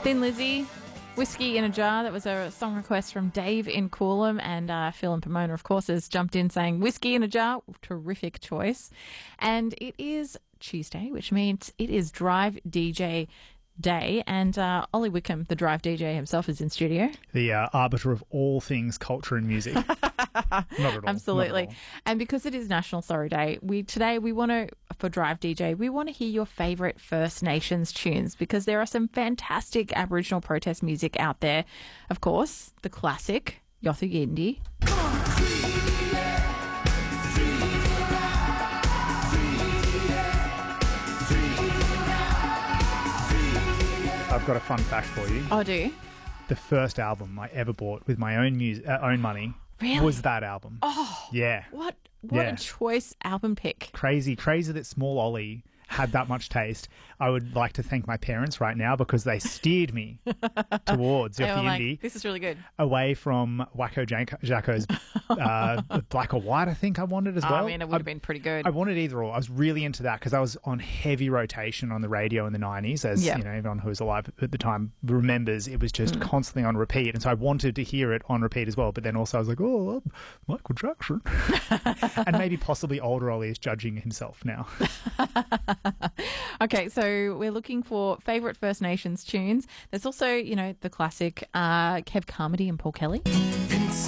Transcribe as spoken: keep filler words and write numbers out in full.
Thin Lizzy, Whiskey in a Jar. That was a song request from Dave in Coolum, and uh, Phil and Pomona, of course, has jumped in saying Whiskey in a Jar. Terrific choice. And it is Tuesday, which means it is Drive D J Day, and uh, Ollie Wickham, the Drive D J himself, is in studio. The uh, arbiter of all things culture and music. Not at all. Absolutely. Not at all. And because it is National Sorry Day, we today we want to, for Drive D J, we want to hear your favourite First Nations tunes, because there are some fantastic Aboriginal protest music out there. Of course, the classic Yothu Yindi. I've got a fun fact for you. Oh, do you? The first album I ever bought with my own music, uh, own money Really? was that album. Oh, Yeah. what what Yeah. a choice album pick. Crazy, crazy that Small Ollie had that much taste. I would like to thank my parents right now because they steered me towards They were Yothu like, Yindi, this is really good. away from Wacko Jank- Jacko's uh, Black or White, I think I wanted as Oh, well. I mean, it would have been pretty good. I wanted either or. I was really into that because I was on heavy rotation on the radio in the nineties, as Yeah. you know, everyone who was alive at the time remembers. It was just Mm. constantly on repeat, and so I wanted to hear it on repeat as well. But then also I was like, oh, I'm Michael Jackson, and maybe possibly older Ollie is judging himself now. Okay, so we're looking for favourite First Nations tunes. There's also, you know, the classic uh, Kev Carmody and Paul Kelly.